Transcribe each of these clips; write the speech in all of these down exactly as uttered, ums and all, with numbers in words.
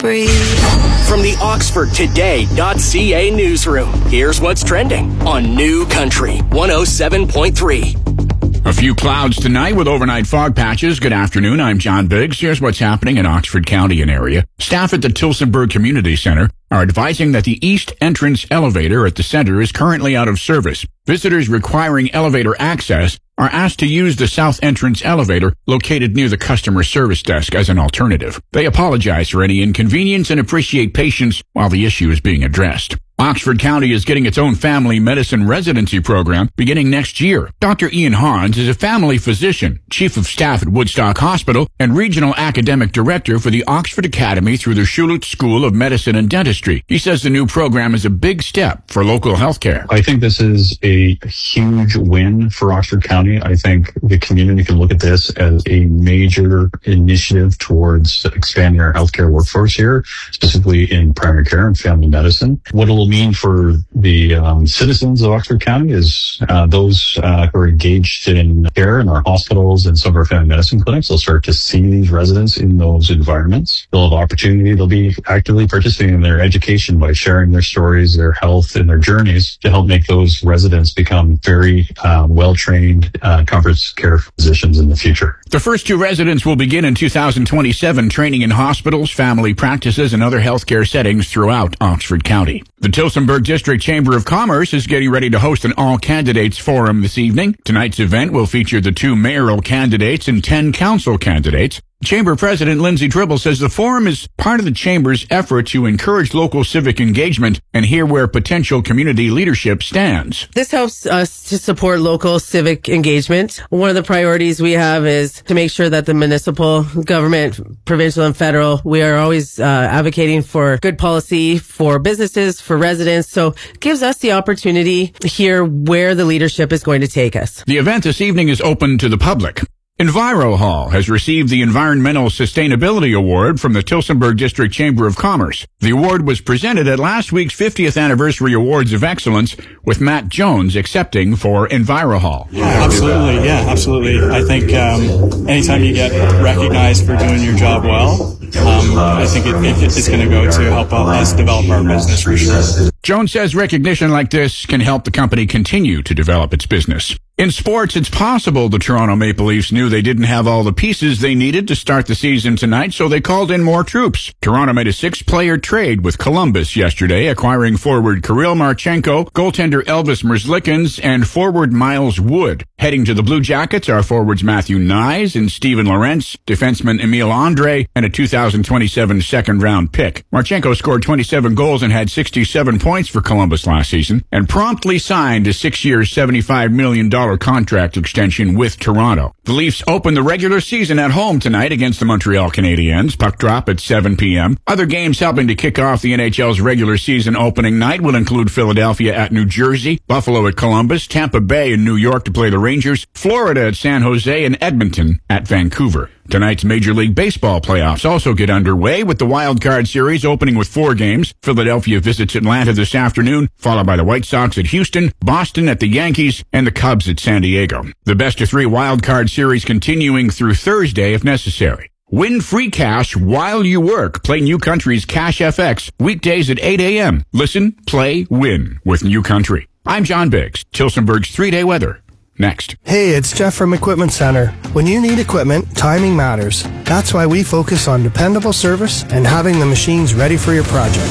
breathe. From the Oxford Today dot C A newsroom, here's what's trending on New Country one oh seven point three. A few clouds tonight with overnight fog patches. Good afternoon. I'm John Biggs. Here's what's happening in Oxford County and area. Staff at the Tillsonburg Community Center are advising that the east entrance elevator at the center is currently out of service. Visitors requiring elevator access are asked to use the south entrance elevator located near the customer service desk as an alternative. They apologize for any inconvenience and appreciate patience while the issue is being addressed. Oxford County is getting its own family medicine residency program beginning next year. Doctor Ian Hans is a family physician, chief of staff at Woodstock Hospital, and regional academic director for the Oxford Academy through the Shulutz School of Medicine and Dentistry. He says the new program is a big step for local healthcare. I think this is a huge win for Oxford County. I think the community can look at this as a major initiative towards expanding our healthcare workforce here, specifically in primary care and family medicine. What it'll mean for the um, citizens of Oxford County is uh, those uh, who are engaged in care in our hospitals and some of our family medicine clinics will start to see these residents in those environments. They'll have opportunity. They'll be actively participating in their education by sharing their stories, their health, and their journeys to help make those residents become very uh, well-trained uh, comfort care physicians in the future. The first two residents will begin in two thousand twenty-seven training in hospitals, family practices, and other healthcare settings throughout Oxford County. The Tillsonburg District Chamber of Commerce is getting ready to host an all-candidates forum this evening. Tonight's event will feature the two mayoral candidates and ten council candidates. Chamber President Lindsay Tribble says the forum is part of the Chamber's effort to encourage local civic engagement and hear where potential community leadership stands. This helps us to support local civic engagement. One of the priorities we have is to make sure that the municipal government, provincial and federal, we are always uh, advocating for good policy for businesses, for residents. So it gives us the opportunity to hear where the leadership is going to take us. The event this evening is open to the public. EnviroHall has received the Environmental Sustainability Award from the Tillsonburg District Chamber of Commerce. The award was presented at last week's fiftieth Anniversary Awards of Excellence, with Matt Jones accepting for EnviroHall. Yeah, absolutely. Yeah, absolutely. I think um, anytime you get recognized for doing your job well, um, I think it, it, it's going to go to help us develop our business for sure. Jones says recognition like this can help the company continue to develop its business. In sports, it's possible the Toronto Maple Leafs knew they didn't have all the pieces they needed to start the season tonight, so they called in more troops. Toronto made a six-player trade with Columbus yesterday, acquiring forward Kirill Marchenko, goaltender Elvis Merzlikins, and forward Miles Wood. Heading to the Blue Jackets are forwards Matthew Nyes and Steven Lorentz, defenseman Emile Andre, and a two thousand twenty-seven second-round pick. Marchenko scored twenty-seven goals and had sixty-seven points for Columbus last season, and promptly signed a six-year, seventy-five million dollars contract extension with Toronto. The Leafs open the regular season at home tonight against the Montreal Canadiens. Puck drop at seven p.m. Other games helping to kick off the N H L's regular season opening night will include Philadelphia at New Jersey, Buffalo at Columbus, Tampa Bay and New York to play the Rangers, Florida at San Jose, and Edmonton at Vancouver. Tonight's Major League Baseball playoffs also get underway with the Wild Card Series opening with four games. Philadelphia visits Atlanta this afternoon, followed by the White Sox at Houston, Boston at the Yankees, and the Cubs at San Diego. The best of three Wild Card Series continuing through Thursday if necessary. Win free cash while you work. Play New Country's Cash F X weekdays at eight a.m. Listen, play, win with New Country. I'm John Biggs. Tillsonburg's three-day weather. Next. Hey, it's Jeff from Equipment Center. When you need equipment, timing matters. That's why we focus on dependable service and having the machines ready for your project.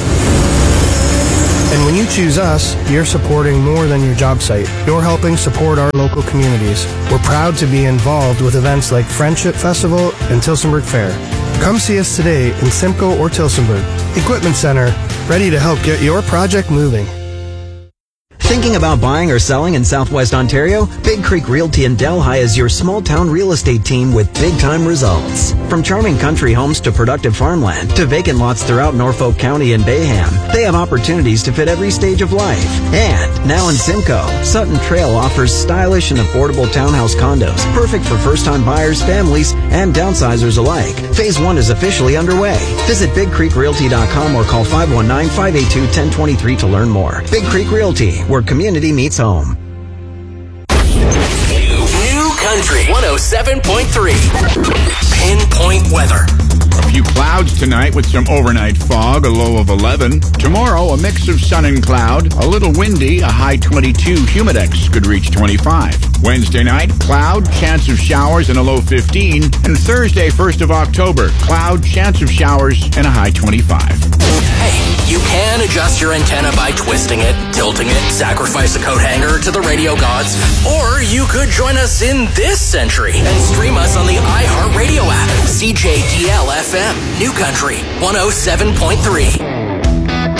And when you choose us, you're supporting more than your job site. You're helping support our local communities. We're proud to be involved with events like Friendship Festival and Tillsonburg Fair. Come see us today in Simcoe or Tillsonburg. Equipment Center, ready to help get your project moving. Thinking about buying or selling in Southwest Ontario? Big Creek Realty in Delhi is your small-town real estate team with big-time results. From charming country homes to productive farmland to vacant lots throughout Norfolk County and Bayham, they have opportunities to fit every stage of life. And now in Simcoe, Sutton Trail offers stylish and affordable townhouse condos, perfect for first-time buyers, families, and downsizers alike. Phase one is officially underway. Visit big creek realty dot com or call five one nine, five eight two, one zero two three to learn more. Big Creek Realty, where community meets home. New Country one oh seven point three. Pinpoint weather. few clouds tonight with some overnight fog, a low of eleven. Tomorrow, a mix of sun and cloud, a little windy, a high twenty-two. Humidex could reach twenty-five. Wednesday night, cloud, chance of showers, and a low fifteen. And Thursday, first of October, cloud, chance of showers, and a high twenty-five. Hey, you can adjust your antenna by twisting it, tilting it, sacrifice a coat hanger to the radio gods, or you could join us in this century and stream us on the iHeartRadio app. C J D L F M, New Country, one oh seven point three.